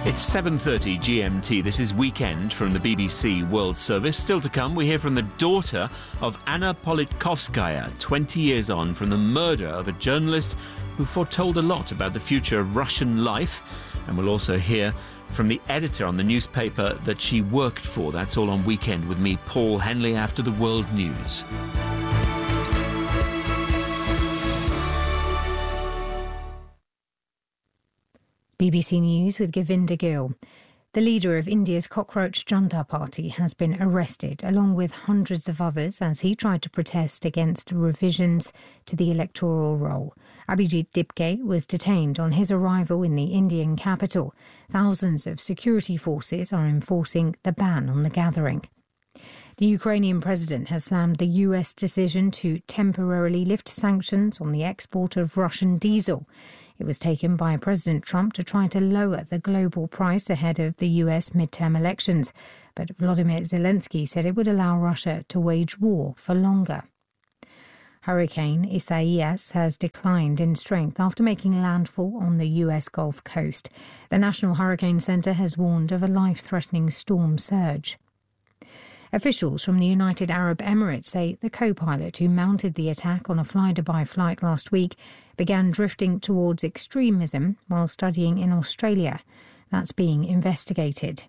It's 7:30 GMT. This is Weekend from the BBC World Service. Still to come, we hear from the daughter of Anna Politkovskaya, 20 years on from the murder of a journalist who foretold a lot about the future of Russian life. And we'll also hear from the editor on the newspaper that she worked for. That's all on Weekend with me, Paul Henley, after the world news. BBC News with Govinda Gill. The leader of India's Cockroach Junta Party has been arrested, along with hundreds of others, as he tried to protest against revisions to the electoral roll. Abhijit Dipke was detained on his arrival in the Indian capital. Thousands of security forces are enforcing the ban on the gathering. The Ukrainian president has slammed the US decision to temporarily lift sanctions on the export of Russian diesel. It was taken by President Trump to try to lower the global price ahead of the US midterm elections. But Volodymyr Zelensky said it would allow Russia to wage war for longer. Hurricane Isaias has declined in strength after making landfall on the US Gulf Coast. The National Hurricane Center has warned of a life-threatening storm surge. Officials from the United Arab Emirates say the co-pilot who mounted the attack on a fly-Dubai flight last week began drifting towards extremism while studying in Australia. That's being investigated.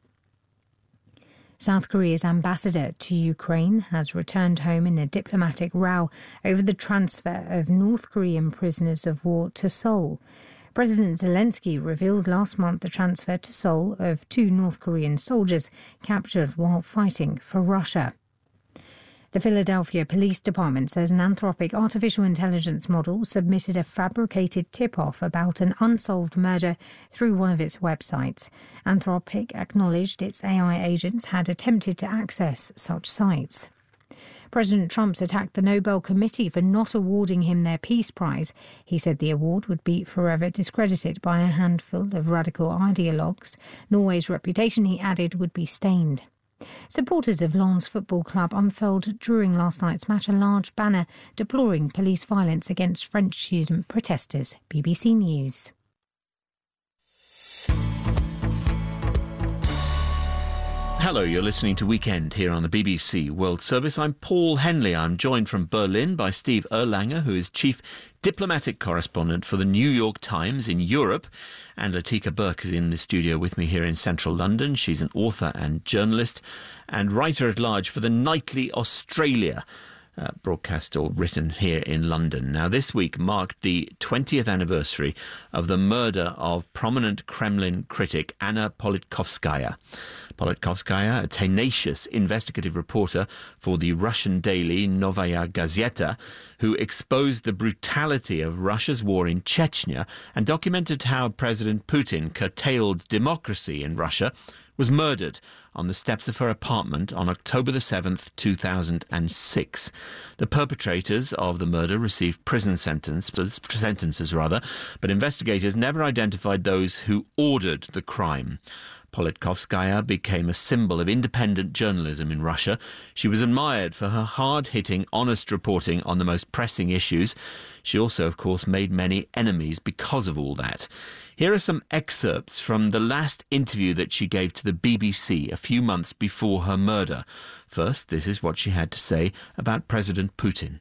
South Korea's ambassador to Ukraine has returned home in a diplomatic row over the transfer of North Korean prisoners of war to Seoul. President Zelensky revealed last month the transfer to Seoul of 2 North Korean soldiers captured while fighting for Russia. The Philadelphia Police Department says an Anthropic artificial intelligence model submitted a fabricated tip-off about an unsolved murder through one of its websites. Anthropic acknowledged its AI agents had attempted to access such sites. President Trump's attacked the Nobel Committee for not awarding him their Peace Prize. He said the award would be forever discredited by a handful of radical ideologues. Norway's reputation, he added, would be stained. Supporters of Lens Football Club unfurled during last night's match a large banner deploring police violence against French student protesters. BBC News. Hello, you're listening to Weekend here on the BBC World Service. I'm Paul Henley. I'm joined from Berlin by Steve Erlanger, who is Chief Diplomatic Correspondent for the New York Times in Europe. And Latika Burke is in the studio with me here in central London. She's an author and journalist and writer-at-large for the Nightly Australia, broadcast or written here in London. Now, this week marked the 20th anniversary of the murder of prominent Kremlin critic Anna Politkovskaya. Politkovskaya, a tenacious investigative reporter for the Russian daily Novaya Gazeta, who exposed the brutality of Russia's war in Chechnya and documented how President Putin curtailed democracy in Russia, was murdered on the steps of her apartment on October the 7th, 2006. The perpetrators of the murder received prison sentences, but investigators never identified those who ordered the crime. Politkovskaya became a symbol of independent journalism in Russia. She was admired for her hard-hitting, honest reporting on the most pressing issues. She also, of course, made many enemies because of all that. Here are some excerpts from the last interview that she gave to the BBC a few months before her murder. First, this is what she had to say about President Putin.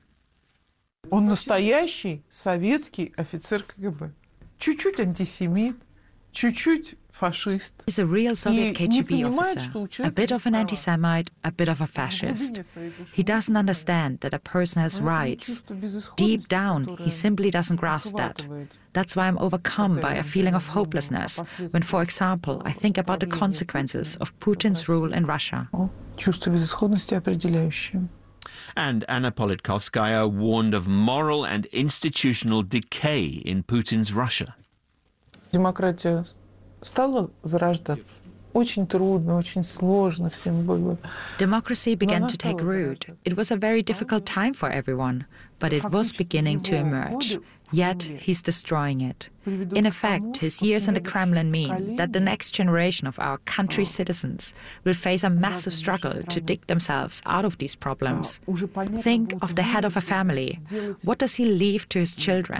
Он настоящий советский офицер КГБ. Чуть-чуть антисемит, чуть-чуть fascist. He's a real Soviet KGB officer, a bit of an anti-Semite, a bit of a fascist. He doesn't understand that a person has rights. Deep down, he simply doesn't grasp that. That's why I'm overcome by a feeling of hopelessness when, for example, I think about the consequences of Putin's rule in Russia. Чувство безысходности определяющее. And Anna Politkovskaya warned of moral and institutional decay in Putin's Russia. Демократия стала зарождаться. Очень трудно, очень сложно всем было. Democracy began to take root. It was a very difficult time for everyone, but it was beginning to emerge. Yet he's destroying it. In effect, his years in the Kremlin mean that the next generation of our country's citizens will face a massive struggle to dig themselves out of these problems. Think of the head of a family. What does he leave to his children?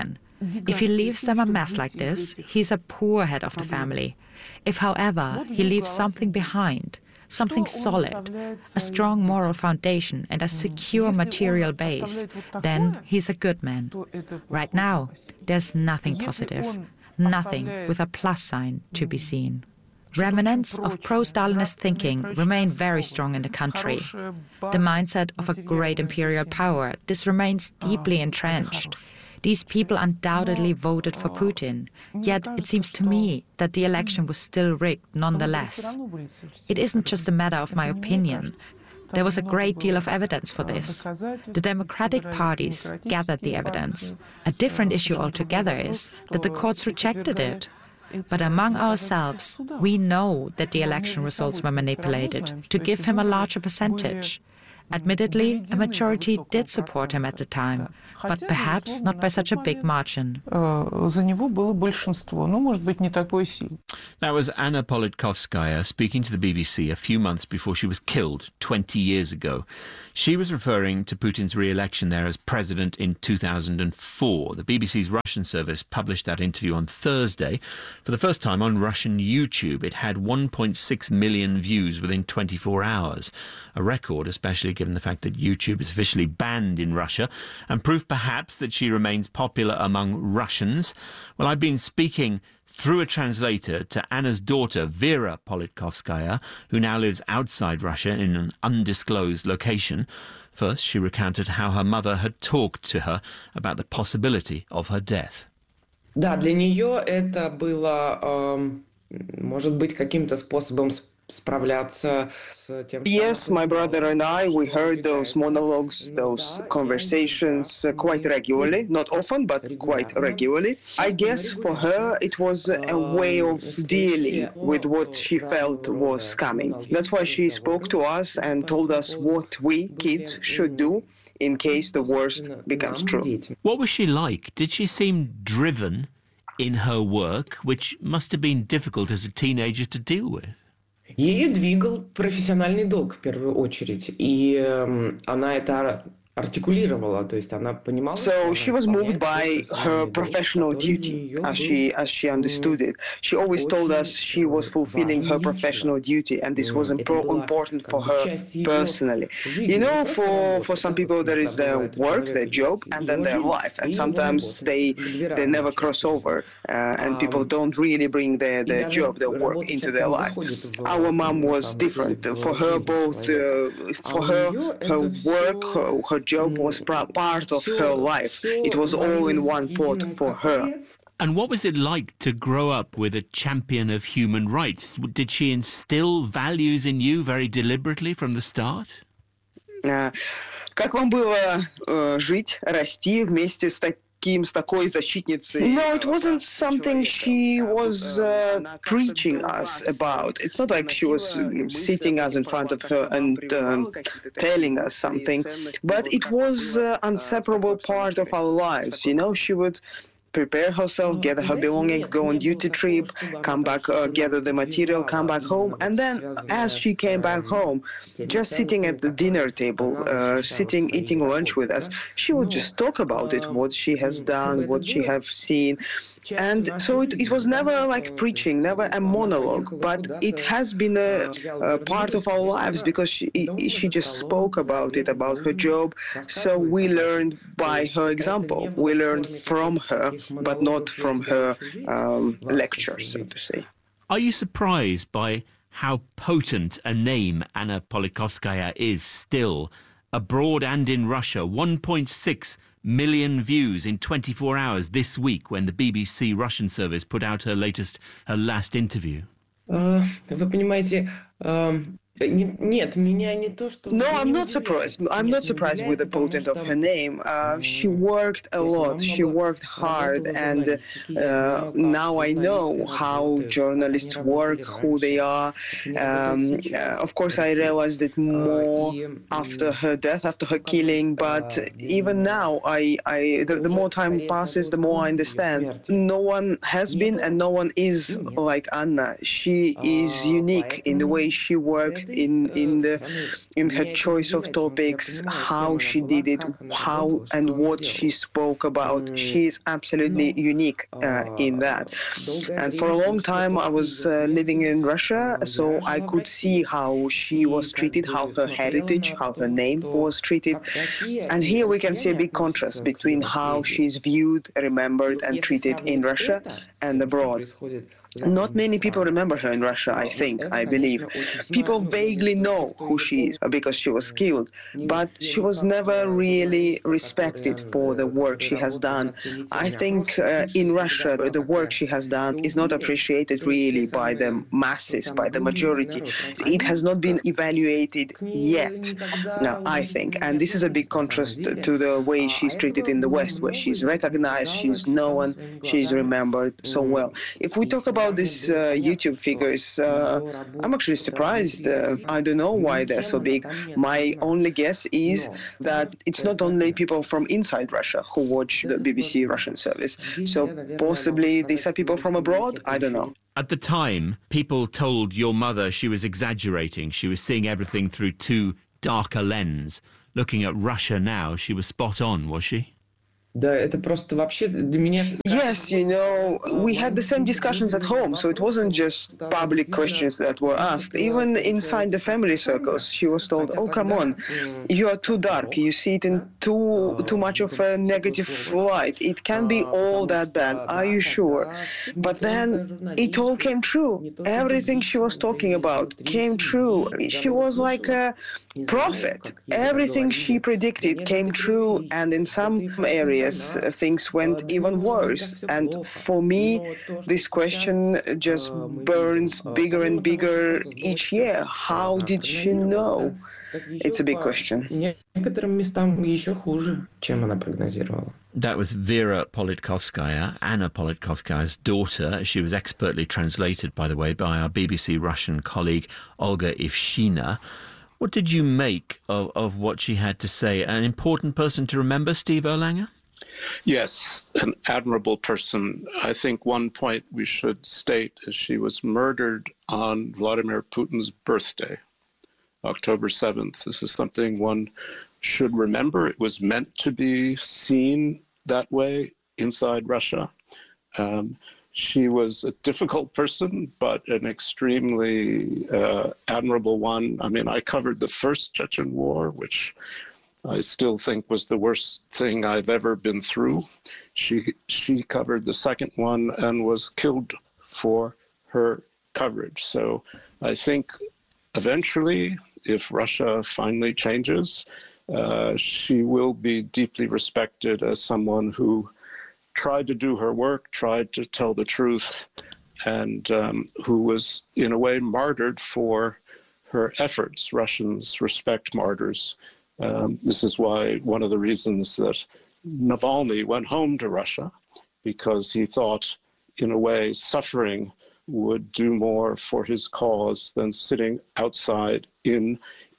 If he leaves them a mess like this, he's a poor head of the family. If, however, he leaves something behind, something solid, a strong moral foundation and a secure material base, then he's a good man. Right now, there's nothing positive, nothing with a plus sign to be seen. Remnants of pro-Stalinist thinking remain very strong in the country. The mindset of a great imperial power, this remains deeply entrenched. These people undoubtedly voted for Putin, yet it seems to me that the election was still rigged nonetheless. It isn't just a matter of my opinion. There was a great deal of evidence for this. The democratic parties gathered the evidence. A different issue altogether is that the courts rejected it. But among ourselves, we know that the election results were manipulated to give him a larger percentage. Admittedly, a majority did support him at the time, but perhaps not by such a big margin. That was Anna Politkovskaya speaking to the BBC a few months before she was killed 20 years ago. She was referring to Putin's re-election there as president in 2004. The BBC's Russian service published that interview on Thursday. For the first time on Russian YouTube, it had 1.6 million views within 24 hours. A record, especially given the fact that YouTube is officially banned in Russia, and proof perhaps that she remains popular among Russians. Well, I've been speaking through a translator to Anna's daughter, Vera Politkovskaya, who now lives outside Russia in an undisclosed location. First, she recounted how her mother had talked to her about the possibility of her death. Да, для нее это было, может быть, каким-то способом Yes, my brother and I, we heard those monologues, those conversations quite regularly. Not often, but quite regularly. I guess for her it was a way of dealing with what she felt was coming. That's why she spoke to us and told us what we, kids, should do in case the worst becomes true. What was she like? Did she seem driven in her work, which must have been difficult as a teenager to deal with? Ею двигал профессиональный долг в первую очередь, и она это артикулировала, то есть она понимала. So she was moved by her professional duty, as she understood it. She always told us she was fulfilling her professional duty, and this was important for her personally. You know, for some people there is their work, their job, and then their life, and sometimes they never cross over, and people don't really bring their job, their work into their life. Our mom was different. For her, both for her work, her job was part of her life. It was all in one pot for her. And what was it like to grow up with a champion of human rights? Did she instill values in you very deliberately from the start? Как вам было жить, расти вместе с такой защитницей? No, it wasn't something she was preaching us about. It's not like she was sitting us in front of her and telling us something, but it was an inseparable part of our lives. You know, she would prepare herself, gather her belongings, go on duty trip, come back, gather the material, come back home. And then as she came back home, just sitting at the dinner table, eating lunch with us, she would just talk about it, what she has done, what she has seen. And so it was never like preaching, never a monologue, but it has been a part of our lives because she just spoke about it, about her job. So we learned by her example. We learned from her, but not from her lectures, so to say. Are you surprised by how potent a name Anna Politkovskaya is still, abroad and in Russia? 1.6 million views in 24 hours this week when the BBC Russian service put out her last interview. Вы понимаете, нет, меня не то, что... No, I'm not surprised. I'm not surprised with the potency of her name. She worked a lot. She worked hard, and now I know how journalists work, who they are. Of course, I realized it more after her death, after her killing. But even now, the more time passes, the more I understand. No one has been, and no one is like Anna. She is unique in the way she worked, in her choice of topics, how she did it, how and what she spoke about. She is absolutely unique in that. And for a long time, I was living in Russia, so I could see how she was treated, how her heritage, how her name was treated. And here we can see a big contrast between how she's viewed, remembered, and treated in Russia and abroad. Not many people remember her in Russia, I believe. People vaguely know who she is because she was killed, but she was never really respected for the work she has done. I think in Russia, the work she has done is not appreciated really by the masses, by the majority. It has not been evaluated yet, I think. And this is a big contrast to the way she's treated in the West, where she's recognized, she's known, she's remembered so well. If we talk about these YouTube figures, I'm actually surprised. I don't know why they're so big. My only guess is that it's not only people from inside Russia who watch the BBC Russian service. So possibly these are people from abroad? I don't know. At the time, people told your mother she was exaggerating. She was seeing everything through too dark a lens. Looking at Russia now, she was spot on, was she? Yes, you know, we had the same discussions at home, so it wasn't just public questions that were asked. Even inside the family circles, she was told, oh, come on, you are too dark, you see it in too much of a negative light. It can't be all that bad, are you sure? But then it all came true. Everything she was talking about came true. She was like a prophet. Everything she predicted came true, and in some areas, things went even worse. And for me, this question just burns bigger and bigger each year. How did she know? It's a big question. That was Vera Politkovskaya, Anna Politkovskaya's daughter. She was expertly translated, by the way, by our BBC Russian colleague Olga Ivshina. What did you make of what she had to say? An important person to remember, Steve Erlanger? Yes, an admirable person. I think one point we should state is she was murdered on Vladimir Putin's birthday, October 7th. This is something one should remember. It was meant to be seen that way inside Russia. She was a difficult person, but an extremely admirable one. I mean, I covered the first Chechen War, which I still think was the worst thing I've ever been through. She covered the second one and was killed for her coverage. So I think eventually, if Russia finally changes, she will be deeply respected as someone who tried to do her work, tried to tell the truth, and who was, in a way, martyred for her efforts. Russians respect martyrs. This is why one of the reasons that Navalny went home to Russia, because he thought, in a way, suffering would do more for his cause than sitting outside in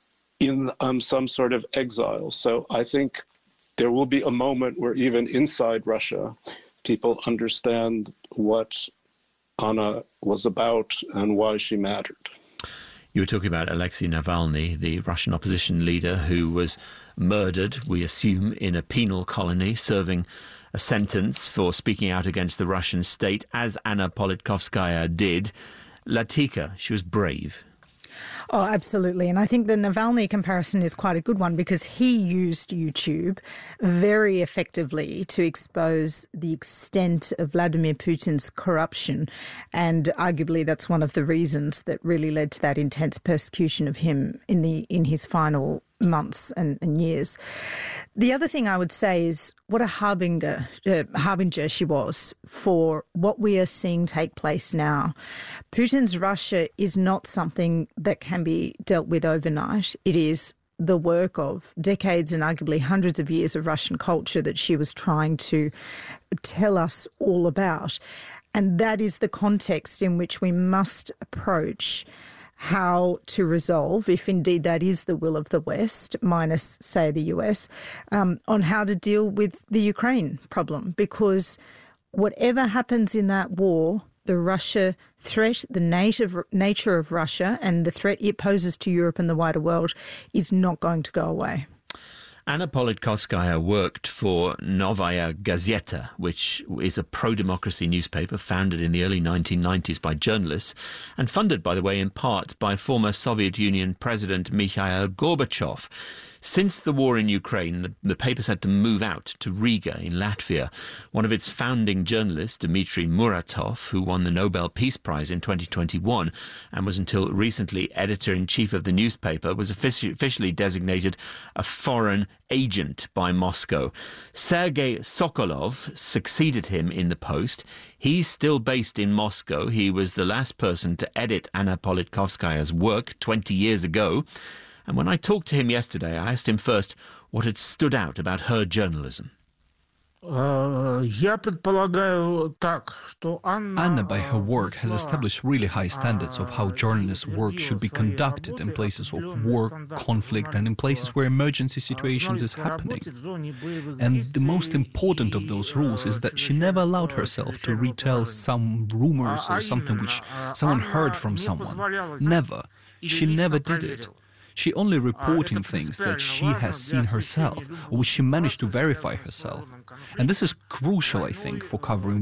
some sort of exile. So I think there will be a moment where even inside Russia, people understand what Anna was about and why she mattered. You were talking about Alexei Navalny, the Russian opposition leader who was murdered, we assume, in a penal colony, serving a sentence for speaking out against the Russian state, as Anna Politkovskaya did. Latika, she was brave. Oh, absolutely. And I think the Navalny comparison is quite a good one because he used YouTube very effectively to expose the extent of Vladimir Putin's corruption. And arguably that's one of the reasons that really led to that intense persecution of him in his final months and years. The other thing I would say is what a harbinger she was for what we are seeing take place now. Putin's Russia is not something that can be dealt with overnight. It is the work of decades and arguably hundreds of years of Russian culture that she was trying to tell us all about. And that is the context in which we must approach how to resolve, if indeed that is the will of the West, minus, say, the US, on how to deal with the Ukraine problem. Because whatever happens in that war the Russia threat, the nature of Russia and the threat it poses to Europe and the wider world is not going to go away. Anna Politkovskaya worked for Novaya Gazeta, which is a pro-democracy newspaper founded in the early 1990s by journalists and funded, by the way, in part by former Soviet Union President Mikhail Gorbachev. Since the war in Ukraine, the paper's had to move out to Riga in Latvia. One of its founding journalists, Dmitry Muratov, who won the Nobel Peace Prize in 2021 and was until recently editor-in-chief of the newspaper, was officially designated a foreign agent by Moscow. Sergei Sokolov succeeded him in the post. He's still based in Moscow. He was the last person to edit Anna Politkovskaya's work 20 years ago. And when I talked to him yesterday, I asked him first what had stood out about her journalism. Anna, by her work, has established really high standards of how journalists' work should be conducted in places of war, conflict, and in places where emergency situations is happening. And the most important of those rules is that she never allowed herself to retell some rumors or something which someone heard from someone. Never. She never did it. She only reporting things that she has seen herself, or which she managed to verify herself. And this is crucial, I think, for covering